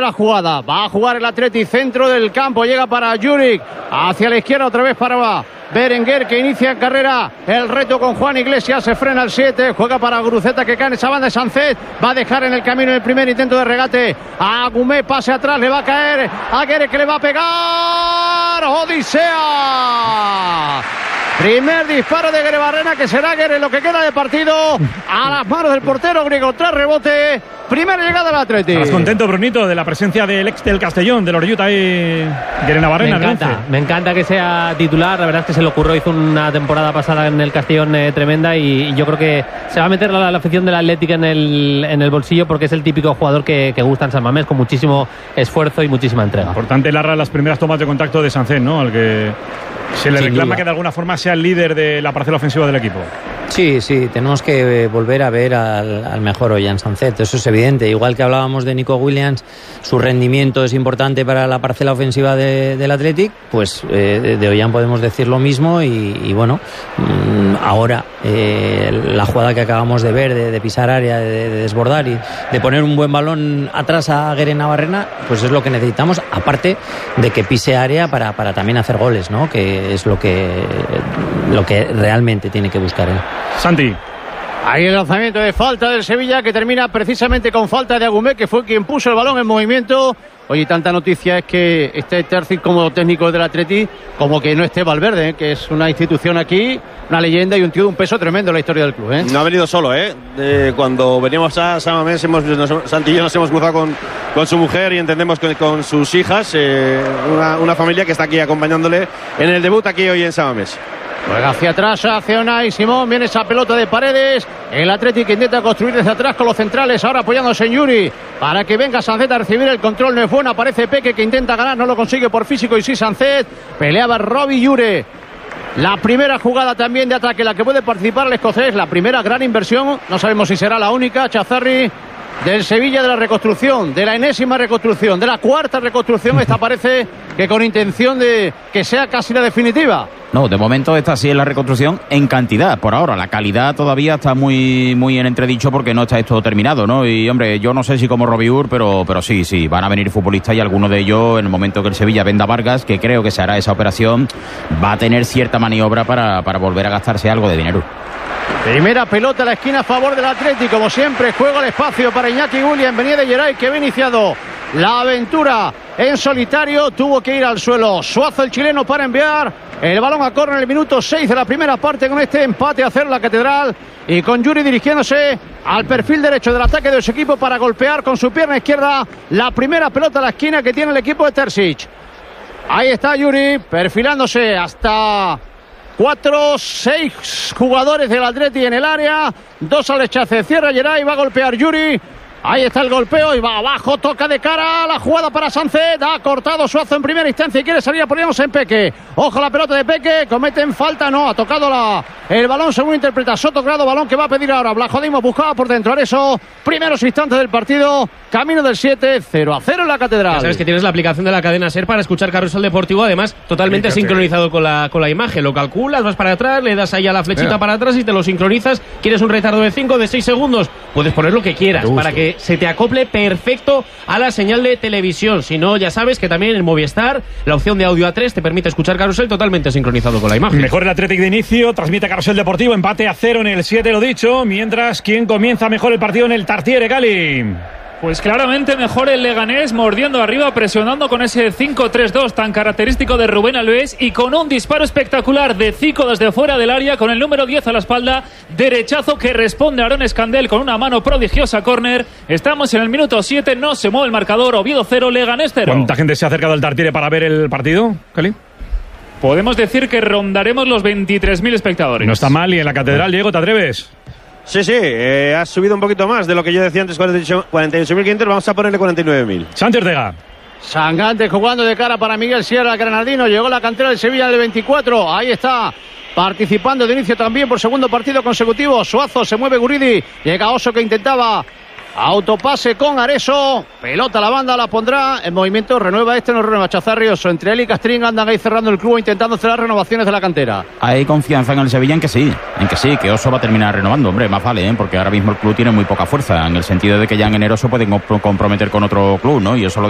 de la jugada. Va a jugar el Atleti, centro del campo. Llega para Juric. Hacia la izquierda otra vez para Berenguer, que inicia en carrera el reto con Juan Iglesias. Se frena el 7. Juega para Guruceta, que cae en esa banda de Sancet. Va a dejar en el camino el primer intento de regate a Agumé. Pase atrás. Le va a caer a Guerre, que le va a pegar. ¡Odisea! Primer disparo de Guerre-Barrena, que será Guerre lo que queda de partido a las manos del portero griego. Tras rebote, primera llegada del Atleti. ¿Estás contento, Brunito, de la presencia del ex del Castellón, del Orelluta y Guerre-Barrena? Me encanta que sea titular. La verdad es que se le ocurrió, hizo una temporada pasada en el Castellón tremenda, y yo creo que se va a meter la afición del Atlético en el bolsillo, porque es el típico jugador que gusta en San Mamés, con muchísimo esfuerzo y muchísima entrega. Importante, Larra, las primeras tomas de contacto de Sancet, ¿no? Al que se le reclama que de alguna forma sea el líder de la parcela ofensiva del equipo. Sí, tenemos que volver a ver al mejor Ollán Sancet, eso es evidente. Igual que hablábamos de Nico Williams, su rendimiento es importante para la parcela ofensiva del Athletic, pues de Ollán podemos decir lo mismo, y bueno, ahora la jugada que acabamos de ver, de pisar área, de desbordar y de poner un buen balón atrás a Guerre-Barrena, pues es lo que necesitamos, aparte de que pise área para también hacer goles, ¿no? Que es lo que realmente tiene que buscar él. Santi. Ahí el lanzamiento de falta del Sevilla, que termina precisamente con falta de Agumé, que fue quien puso el balón en movimiento. Oye, tanta noticia es que esté Terzic como técnico del Atleti, como que no esté Valverde, que es una institución aquí, una leyenda y un tío de un peso tremendo en la historia del club. No ha venido solo, cuando veníamos a San Mamés, Santi y yo nos hemos cruzado con su mujer, y entendemos que con sus hijas, una familia que está aquí acompañándole en el debut aquí hoy en San Mamés. Juega hacia atrás, hacia Unai Simón. Viene esa pelota de Paredes. El Atlético intenta construir desde atrás con los centrales. Ahora apoyándose en Yuri para que venga Sancet a recibir el control. No es bueno. Aparece Peque, que intenta ganar. No lo consigue por físico. Y sí, Sancet. Peleaba Robbie Yure. La primera jugada también de ataque, la que puede participar el escocés. La primera gran inversión. No sabemos si será la única. Chazarri, del Sevilla, de la reconstrucción, de la enésima reconstrucción, de la cuarta reconstrucción. Esta parece que con intención de que sea casi la definitiva. No, de momento esta sí es la reconstrucción en cantidad. Por ahora, la calidad todavía está muy en entredicho, porque no está esto terminado, ¿no? Y, hombre, yo no sé si como Robiur, pero sí, van a venir futbolistas, y algunos de ellos, en el momento que el Sevilla venda Vargas, que creo que se hará esa operación, va a tener cierta maniobra para volver a gastarse algo de dinero. Primera pelota a la esquina a favor del Atlético. Como siempre, juego al espacio para Iñaki Williams. Venía de Geray, que había iniciado la aventura en solitario. Tuvo que ir al suelo Suazo, el chileno, para enviar el balón a córner en el minuto 6 de la primera parte, con este empate a cero la Catedral, y con Yuri dirigiéndose al perfil derecho del ataque de su equipo para golpear con su pierna izquierda la primera pelota a la esquina que tiene el equipo de Terzic. Ahí está Yuri perfilándose hasta 6 jugadores del Atleti en el área, 2 al rechace. Cierra Geray, va a golpear Yuri. Ahí está el golpeo y va abajo, toca de cara, la jugada para Sancet. Ha cortado Suazo en primera instancia y quiere salir a ponernos en Peque. Ojo la pelota de Peque, cometen falta, no, ha tocado el balón según interpreta Soto Grado, balón que va a pedir ahora Blajodimos, buscaba por dentro Areso. Primeros instantes del partido, camino del 7, 0-0 en la Catedral. Ya sabes que tienes la aplicación de la cadena SER para escuchar Carrusel Deportivo, además totalmente sincronizado con la imagen. Lo calculas, vas para atrás, le das ahí a la flechita para atrás y te lo sincronizas. ¿Quieres un retardo de 5, de 6 segundos? Puedes poner lo que quieras para que se te acople perfecto a la señal de televisión. Si no, ya sabes que también en Movistar la opción de audio A3 te permite escuchar Carrusel totalmente sincronizado con la imagen. Mejor el Atlético de inicio, transmite Carrusel Deportivo, empate a 0 en el 7, lo dicho. Mientras, ¿quién comienza mejor el partido en el Tartiere, Gali? Pues claramente mejor el Leganés, mordiendo arriba, presionando con ese 5-3-2 tan característico de Rubén Alves, y con un disparo espectacular de Zico desde fuera del área, con el número 10 a la espalda, derechazo que responde a Aaron Escandel con una mano prodigiosa, córner. Estamos en el minuto 7, no se mueve el marcador, Oviedo 0, Leganés 0. ¿Cuánta gente se ha acercado al Tartiere para ver el partido, Cali? Podemos decir que rondaremos los 23.000 espectadores. No está mal, y en la Catedral, Diego, ¿te atreves? Sí, ha subido un poquito más de lo que yo decía antes, 48.500, vamos a ponerle 49.000. Santi Ortega. Sangante jugando de cara para Miguel Sierra, granadino. Llegó la cantera del Sevilla del 24. Ahí está, participando de inicio también por segundo partido consecutivo. Suazo, se mueve Guridi. Llega Oso, que intentaba autopase con Areso. Pelota a la banda, la pondrá en movimiento. Renueva no renueva Chazarri. Oso, entre él y Castrín andan ahí cerrando el club, intentando hacer las renovaciones de la cantera. Hay confianza en el Sevilla en que sí, que Oso va a terminar renovando. Hombre, más vale, porque ahora mismo el club tiene muy poca fuerza, en el sentido de que ya en enero se pueden comprometer con otro club, ¿no? Y eso lo